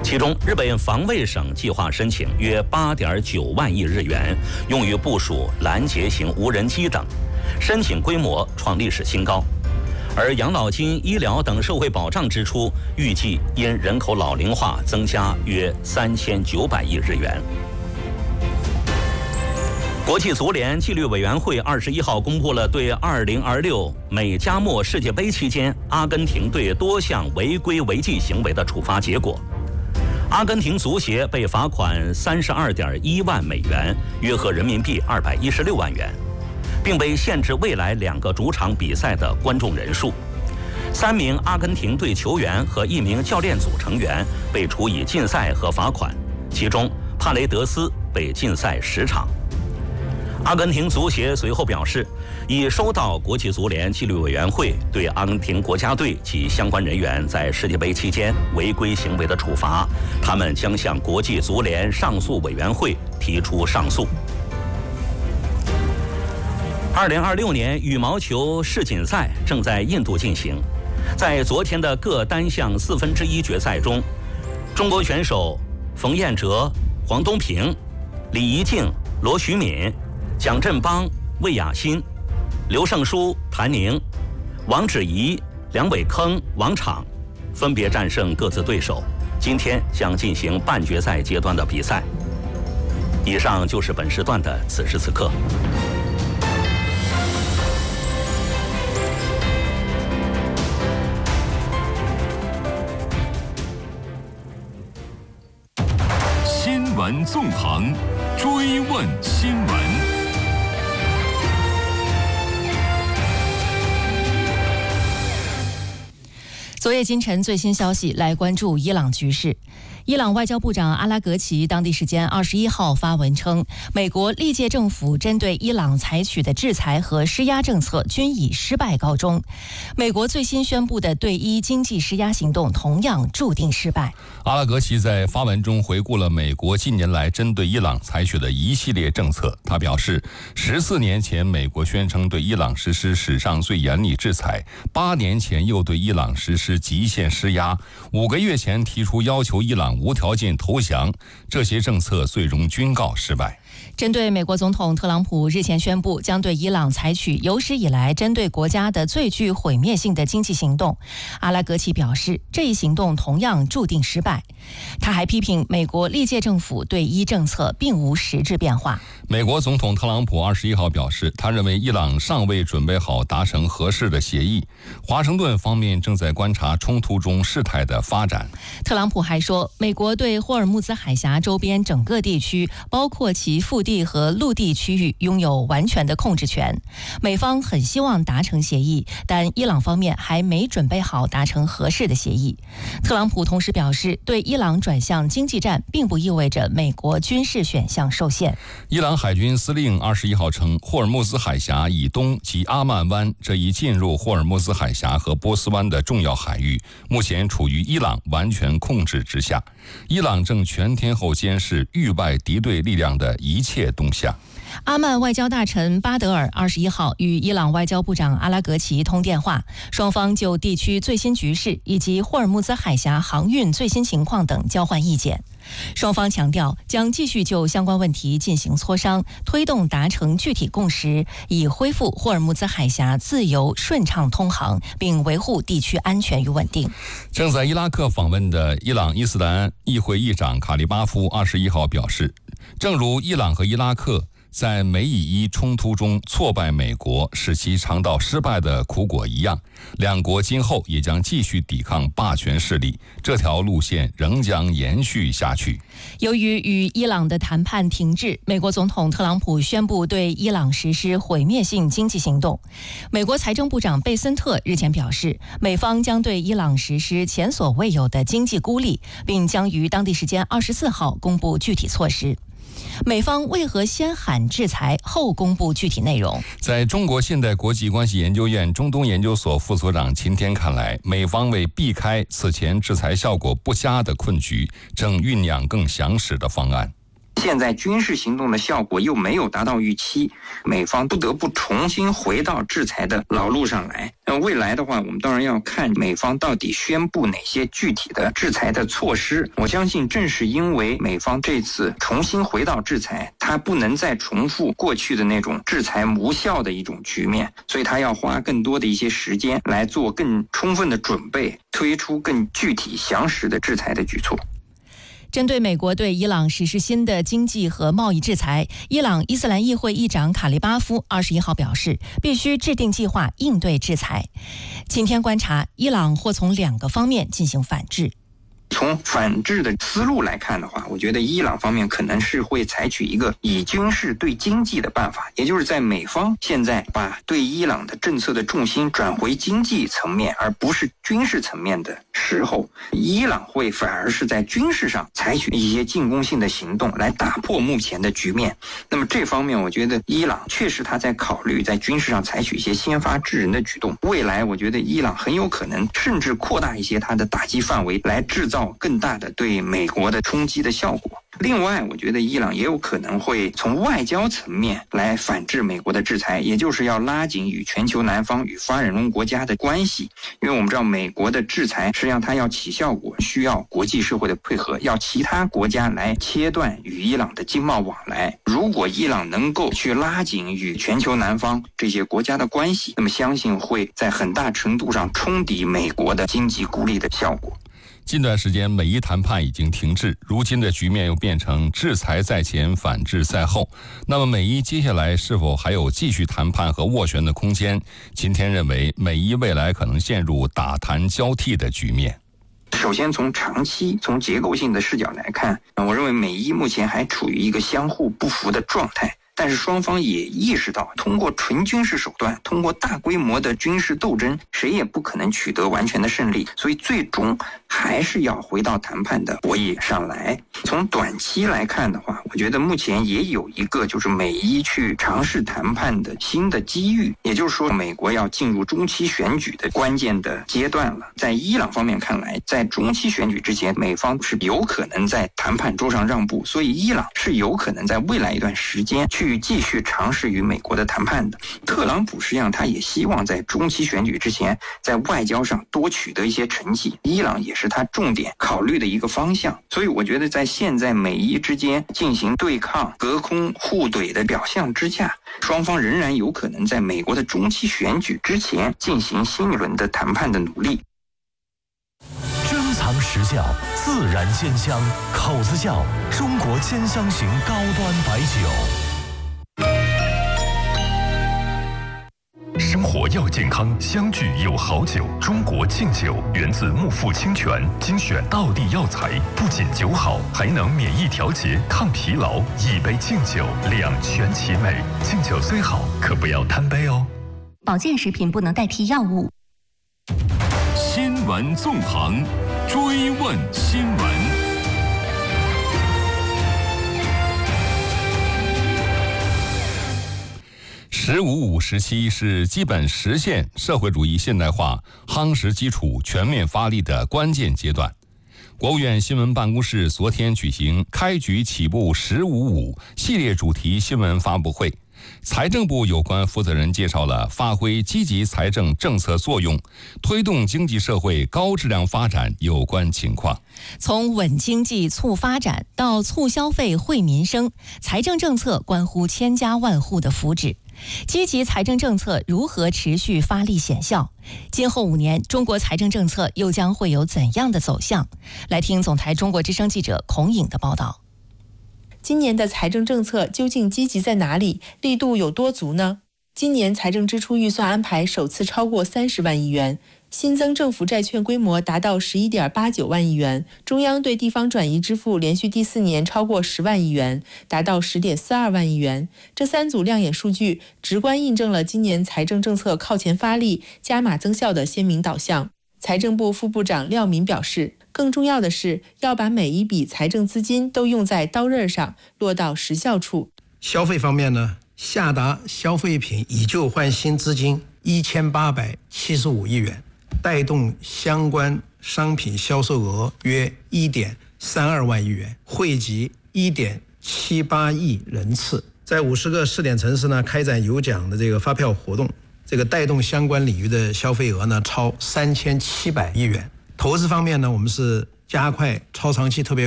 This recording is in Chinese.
其中，日本防卫省计划申请约8.9万亿日元，用于部署拦截型无人机等，申请规模创历史新高。而养老金、医疗等社会保障支出预计因人口老龄化增加约3900亿日元。国际足联纪律委员会21号公布了对2026美加墨世界杯期间阿根廷队多项违规违纪行为的处罚结果。阿根廷足协被罚款32.1万美元，约合人民币216万元，并被限制未来2个主场比赛的观众人数。3名阿根廷队球员和1名教练组成员被处以禁赛和罚款，其中帕雷德斯被禁赛10场。阿根廷足协随后表示，已收到国际足联纪律委员会对阿根廷国家队及相关人员在世界杯期间违规行为的处罚，他们将向国际足联上诉委员会提出上诉。2026年羽毛球世锦赛正在印度进行，在昨天的各单项1/4决赛中，中国选手冯彦哲、黄东萍、李怡静、罗徐敏、蒋振邦、魏雅欣、刘胜书、谭宁、王芷怡、梁伟铿、王昶分别战胜各自对手，今天将进行半决赛阶段的比赛。以上就是本时段的此时此刻。 新闻纵横，追问新闻。 昨夜今晨最新消息，来关注伊朗局势。伊朗外交部长阿拉格齐当地时间21号发文称，美国历届政府针对伊朗采取的制裁和施压政策均以失败告终。美国最新宣布的对伊经济施压行动同样注定失败。 阿拉格齐在发文中回顾了美国近年来针对伊朗采取的一系列政策。他表示，14年前美国宣称对伊朗实施史上最严厉制裁，8年前又对伊朗实施极限施压，5个月前提出要求伊朗无条件投降，这些政策最终均告失败。 针对美国总统特朗普日前宣布将对伊朗采取有史以来针对国家的最具毁灭性的经济行动，阿拉格齐表示，这一行动同样注定失败。他还批评美国历届政府对伊政策并无实质变化。 美国总统特朗普21号表示，他认为伊朗尚未准备好达成合适的协议，华盛顿方面正在观察冲突中事态的发展。 特朗普还说，美国对霍尔木兹海峡周边整个地区，包括其腹地和陆地区域拥有完全的控制权。美方很希望达成协议，但伊朗方面还没准备好达成合适的协议。特朗普同时表示，对伊朗转向经济战并不意味着美国军事选项受限。 伊朗海军司令21号称，霍尔木兹海峡以东及阿曼湾这一进入霍尔木兹海峡和波斯湾的重要海域，目前处于伊朗完全控制之下。伊朗正全天候监视域外敌对力量的一切动向。 阿曼外交大臣巴德尔21号与伊朗外交部长阿拉格齐通电话，双方就地区最新局势以及霍尔木兹海峡航运最新情况等交换意见。双方强调将继续就相关问题进行磋商，推动达成具体共识，以恢复霍尔木兹海峡自由顺畅通航，并维护地区安全与稳定。 正在伊拉克访问的伊朗伊斯兰议会议长卡利巴夫21号表示，正如伊朗和伊拉克在美以伊冲突中挫败美国，使其尝到失败的苦果一样，两国今后也将继续抵抗霸权势力，这条路线仍将延续下去。 由于与伊朗的谈判停滞，美国总统特朗普宣布对伊朗实施毁灭性经济行动。美国财政部长贝森特日前表示，美方将对伊朗实施前所未有的经济孤立，并将于当地时间24号公布具体措施。美方为何先喊制裁后公布具体内容？ 在中国现代国际关系研究院中东研究所副所长秦天看来，美方为避开此前制裁效果不佳的困局，正酝酿更详实的方案。 现在军事行动的效果又没有达到预期，美方不得不重新回到制裁的老路上来。未来的话，我们当然要看美方到底宣布哪些具体的制裁的措施。我相信正是因为美方这次重新回到制裁，它不能再重复过去的那种制裁无效的一种局面，所以它要花更多的一些时间来做更充分的准备，推出更具体详实的制裁的举措。 针对美国对伊朗实施新的经济和贸易制裁，伊朗伊斯兰议会议长卡利巴夫21号表示，必须制定计划应对制裁。今天观察，伊朗或从2个方面进行反制。 从反制的思路来看的话，我觉得伊朗方面可能是会采取一个以军事对经济的办法，也就是在美方现在把对伊朗的政策的重心转回经济层面，而不是军事层面的时候，伊朗会反而是在军事上采取一些进攻性的行动来打破目前的局面。那么这方面我觉得伊朗确实他在考虑在军事上采取一些先发制人的举动，未来我觉得伊朗很有可能甚至扩大一些它的打击范围，来制造更大的对美国的冲击的效果。另外我觉得伊朗也有可能会从外交层面来反制美国的制裁，也就是要拉紧与全球南方与发展中国家的关系。因为我们知道美国的制裁实际上它要起效果，需要国际社会的配合，要其他国家来切断与伊朗的经贸往来。如果伊朗能够去拉紧与全球南方这些国家的关系，那么相信会在很大程度上冲抵美国的经济孤立的效果。 近段时间美伊谈判已经停滞，如今的局面又变成制裁在前，反制在后。那么美伊接下来是否还有继续谈判和斡旋的空间？今天认为美伊未来可能陷入打谈交替的局面。 首先从长期从结构性的视角来看，我认为美伊目前还处于一个相互不服的状态，但是双方也意识到，通过纯军事手段，通过大规模的军事斗争，谁也不可能取得完全的胜利，所以最终还是要回到谈判的博弈上来。从短期来看的话，我觉得目前也有一个就是美伊去尝试谈判的新的机遇，也就是说美国要进入中期选举的关键的阶段了。在伊朗方面看来，在中期选举之前，美方是有可能在谈判桌上让步，所以伊朗是有可能在未来一段时间去继续尝试与美国的谈判的。特朗普实际上他也希望在中期选举之前在外交上多取得一些成绩，伊朗也是他重点考虑的一个方向。所以我觉得在现在美伊之间进行对抗、隔空互怼的表象之下，双方仍然有可能在美国的中期选举之前进行新一轮的谈判的努力。 珍藏实窖，自然鲜香，口子窖，中国兼香型高端白酒。 生活要健康，相聚有好酒。中国敬酒源自木富清泉，精选道地药材，不仅酒好，还能免疫调节、抗疲劳。一杯敬酒，两全其美。敬酒虽好，可不要贪杯哦。 保健食品不能代替药物。 新闻纵横，追问新闻。 “15+5”时期是基本实现社会主义现代化夯实基础、全面发力的关键阶段。国务院新闻办公室昨天举行开局起步15+5系列主题新闻发布会，财政部有关负责人介绍了发挥积极财政政策作用，推动经济社会高质量发展有关情况。 从稳经济促发展到促消费惠民生，财政政策关乎千家万户的福祉。积极财政政策如何持续发力显效？今后5年，中国财政政策又将会有怎样的走向？来听总台中国之声记者孔颖的报道。 今年的财政政策究竟积极在哪里？力度有多足呢？今年财政支出预算安排首次超过30万亿元，新增政府债券规模达到11.89万亿元，中央对地方转移支付连续第4年超过10万亿元，达到10.42万亿元。这3组亮眼数据，直观印证了今年财政政策靠前发力、加码增效的鲜明导向。财政部副部长廖民表示，更重要的是要把每一笔财政资金都用在刀刃上，落到实效处。 消费方面呢，下达消费品以旧换新资金1875亿元，带动相关商品销售额约1.32万亿元，惠及1.7 7-8亿人次，在50个试点城市呢开展有奖的这个发票活动，这个带动相关领域的消费额呢超3700亿元。投资方面呢，我们是加快超长期特别